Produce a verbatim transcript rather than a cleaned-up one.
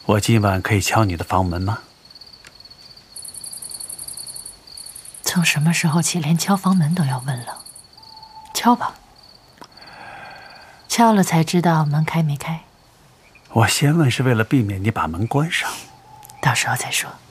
我今晚可以敲你的房门吗？ 从什么时候起，连敲房门都要问了？敲吧。敲了才知道门开没开。 我先问是为了避免你把门关上。 到时候再说。